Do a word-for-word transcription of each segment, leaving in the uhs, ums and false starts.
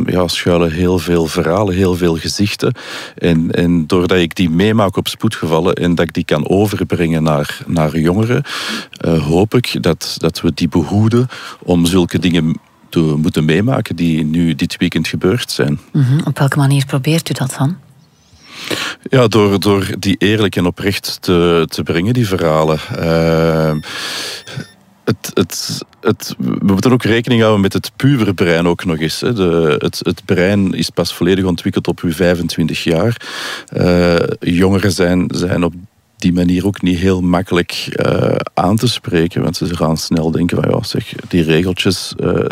ja, schuilen heel veel verhalen, heel veel gezichten. En, en doordat ik die meemaak op spoedgevallen en dat ik die kan overbrengen naar, naar jongeren, uh, hoop ik dat, dat we die behoeden om zulke dingen te moeten meemaken die nu dit weekend gebeurd zijn. Mm-hmm. Op welke manier probeert u dat dan? Ja, door, door die eerlijk en oprecht te, te brengen, die verhalen. Uh, het, het, het, we moeten ook rekening houden met het puberbrein ook nog eens. Hè. De, het, het brein is pas volledig ontwikkeld op uw vijfentwintig jaar. Uh, jongeren zijn, zijn op die manier ook niet heel makkelijk uh, aan te spreken, want ze gaan snel denken van ja, zeg, die regeltjes... Uh,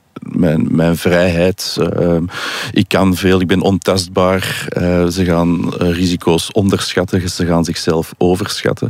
Mijn, mijn vrijheid, uh, ik kan veel, ik ben ontastbaar. Uh, ze gaan uh, risico's onderschatten, ze gaan zichzelf overschatten.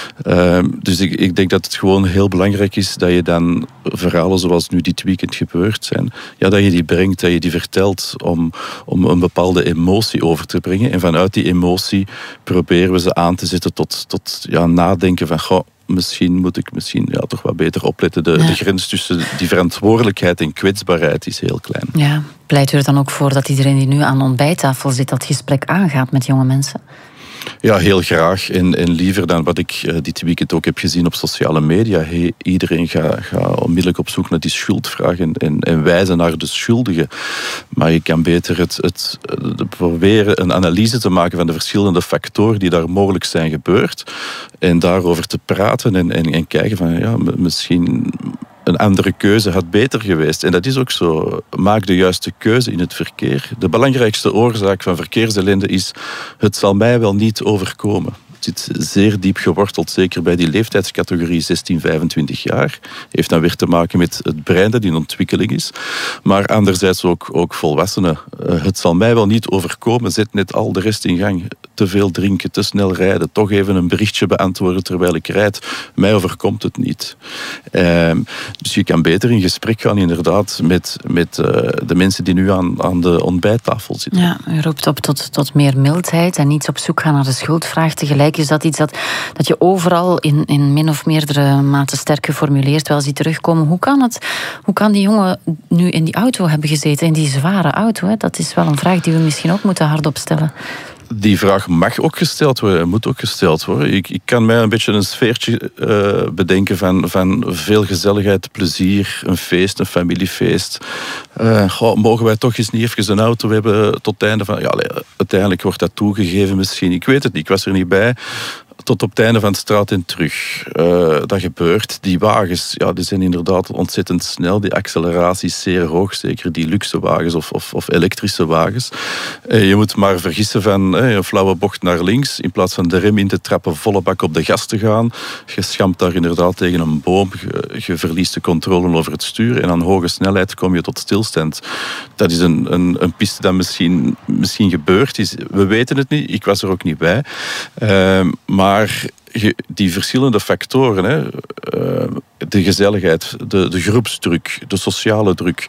Uh, dus ik, ik denk dat het gewoon heel belangrijk is dat je dan verhalen zoals nu dit weekend gebeurd zijn, ja, dat je die brengt, dat je die vertelt om, om een bepaalde emotie over te brengen. En vanuit die emotie proberen we ze aan te zetten tot, tot ja, nadenken van... Goh, misschien moet ik misschien ja, toch wat beter opletten. De, ja. de grens tussen die verantwoordelijkheid en kwetsbaarheid is heel klein. Ja. Pleit u er dan ook voor dat iedereen die nu aan de ontbijttafel zit dat gesprek aangaat met jonge mensen? Ja, heel graag. En, en liever dan wat ik uh, dit weekend ook heb gezien op sociale media. Hey, iedereen gaat ga onmiddellijk op zoek naar die schuldvraag en, en, en wijzen naar de schuldigen. Maar je kan beter het, het, het proberen een analyse te maken van de verschillende factoren die daar mogelijk zijn gebeurd. En daarover te praten en, en, en kijken van ja, misschien... Een andere keuze had beter geweest. En dat is ook zo. Maak de juiste keuze in het verkeer. De belangrijkste oorzaak van verkeersellende is... het zal mij wel niet overkomen. Het zit zeer diep geworteld, zeker bij die leeftijdscategorie zestien vijfentwintig jaar. Heeft dan weer te maken met het brein dat in ontwikkeling is. Maar anderzijds ook, ook volwassenen. Uh, het zal mij wel niet overkomen, zet net al de rest in gang. Te veel drinken, te snel rijden, toch even een berichtje beantwoorden terwijl ik rijd. Mij overkomt het niet. Uh, dus je kan beter in gesprek gaan inderdaad met, met uh, de mensen die nu aan, aan de ontbijttafel zitten. Ja, u roept op tot, tot meer mildheid en niet op zoek gaan naar de schuldvraag. Tegelijk is dat iets dat, dat je overal in, in min of meerdere mate sterk geformuleerd wel ziet terugkomen. Hoe kan het? Hoe kan die jongen nu in die auto hebben gezeten, in die zware auto? Hè? Dat is wel een vraag die we misschien ook moeten hardop stellen. Die vraag mag ook gesteld worden en moet ook gesteld worden. Ik, ik kan mij een beetje een sfeertje uh, bedenken van, van veel gezelligheid, plezier, een feest, een familiefeest. Uh, goh, mogen wij toch eens niet even een auto hebben tot het einde van... Ja, uiteindelijk wordt dat toegegeven misschien. Ik weet het niet, ik was er niet bij. Tot op het einde van de straat en terug. Uh, dat gebeurt. Die wagens, ja, die zijn inderdaad ontzettend snel. Die acceleratie is zeer hoog. Zeker die luxe wagens of, of, of elektrische wagens. Uh, je moet maar vergissen van uh, een flauwe bocht naar links. In plaats van de rem in te trappen, volle bak op de gas te gaan. Je schampt daar inderdaad tegen een boom. Je, je verliest de controle over het stuur. En aan hoge snelheid kom je tot stilstand. Dat is een, een, een piste dat misschien, misschien gebeurd is. We weten het niet. Ik was er ook niet bij. Uh, maar Maar die verschillende factoren, hè, de gezelligheid, de, de groepsdruk, de sociale druk,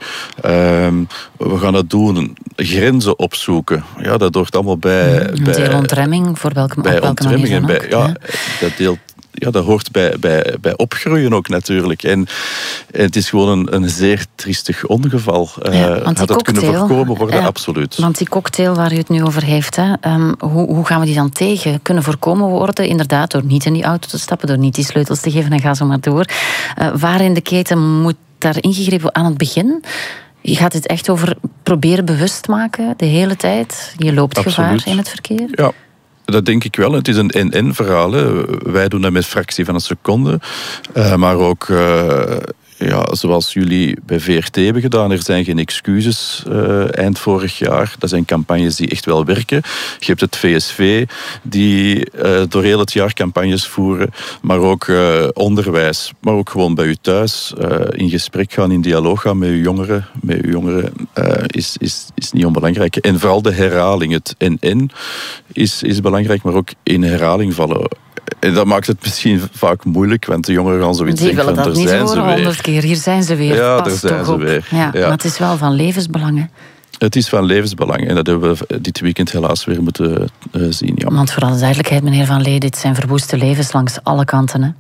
we gaan dat doen, grenzen opzoeken, ja, dat hoort allemaal bij... Een bij deel ontremming, voor welke, bij op welke manier dan bij, ook. Ja, Ja. dat deelt... Ja, dat hoort bij, bij, bij opgroeien ook natuurlijk. En, en het is gewoon een, een zeer triestig ongeval. Ja, uh, had dat kunnen voorkomen worden? Ja, absoluut. Want die cocktail waar u het nu over heeft, hè, um, hoe, hoe gaan we die dan tegen? Kunnen voorkomen worden? Inderdaad, door niet in die auto te stappen, door niet die sleutels te geven en ga zo maar door. Uh, waar in de keten moet daar ingegrepen aan het begin? Je gaat het echt over proberen bewust maken de hele tijd? Je loopt absoluut. Gevaar in het verkeer? Ja. Dat denk ik wel. Het is een en-en verhaal. Hè. Wij doen dat met fractie van een seconde. Uh, maar ook, uh, ja, zoals jullie bij V R T hebben gedaan, er zijn geen excuses uh, eind vorig jaar. Dat zijn campagnes die echt wel werken. Je hebt het V S V, die uh, door heel het jaar campagnes voeren. Maar ook uh, onderwijs. Maar ook gewoon bij u thuis. Uh, in gesprek gaan, in dialoog gaan met uw jongeren. Met uw jongeren uh, is, is, is niet onbelangrijk. En vooral de herhaling. Het en-en is, is belangrijk, maar ook in herhaling vallen. En dat maakt het misschien vaak moeilijk, want de jongeren gaan zoiets Die denken van, willen dat er niet zijn horen, ze weer. honderd keer. Hier zijn ze weer. Ja, Pas daar zijn toch ze op. weer. Ja, Ja. Maar het is wel van levensbelang, hè? Het is van levensbelang en dat hebben we dit weekend helaas weer moeten uh, zien. Ja. Want voor alle duidelijkheid, meneer Van Lee, dit zijn verwoeste levens langs alle kanten, hè?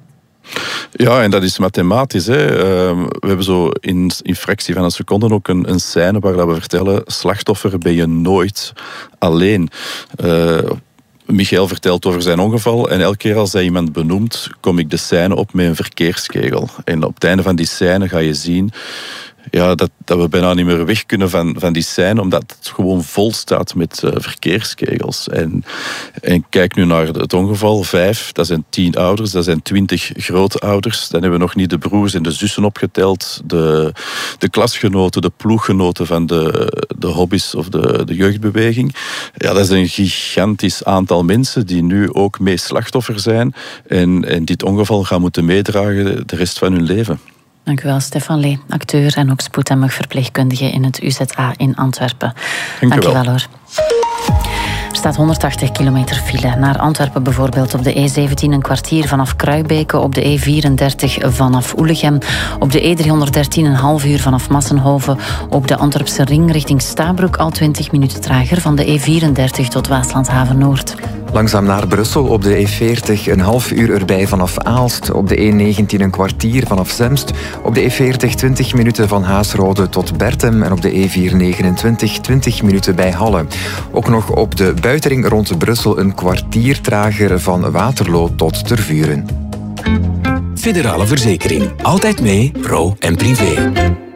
Ja, en dat is mathematisch. Hè. Uh, we hebben zo in, in fractie van een seconde ook een, een scène waar dat we vertellen, slachtoffer ben je nooit alleen. Uh, Michael vertelt over zijn ongeval en elke keer als hij iemand benoemt, kom ik de scène op met een verkeerskegel. En op het einde van die scène ga je zien ja, dat, dat we bijna niet meer weg kunnen van, van die scène, omdat het gewoon vol staat met uh, verkeerskegels. En, en kijk nu naar het ongeval. Vijf, dat zijn tien ouders, dat zijn twintig grootouders. Dan hebben we nog niet de broers en de zussen opgeteld, de, de klasgenoten, de ploeggenoten van de, de hobby's of de, de jeugdbeweging. Ja, dat is een gigantisch aantal mensen die nu ook mee slachtoffer zijn en, en dit ongeval gaan moeten meedragen de rest van hun leven. Dank u wel, Stefan Lee, acteur en ook spoedhemmig verpleegkundige in het U Z A in Antwerpen. Dank, Dank u je wel. wel hoor. Er staat honderdtachtig kilometer file. Naar Antwerpen bijvoorbeeld op de E zeventien een kwartier vanaf Kruibeke, op de E vierendertig vanaf Oelegem, op de E driehonderddertien een half uur vanaf Massenhoven, op de Antwerpse ring richting Stabroek al twintig minuten trager van de E vierendertig tot Waaslandhaven Noord. Langzaam naar Brussel op de E veertig een half uur erbij vanaf Aalst, op de E negentien een kwartier vanaf Zemst, op de E veertig twintig minuten van Haasrode tot Bertem en op de E vierhonderdnegenentwintig twintig minuten bij Halle. Ook nog op de buitenring rond Brussel een kwartier trager van Waterloo tot Tervuren. Federale Verzekering. Altijd mee, pro en privé.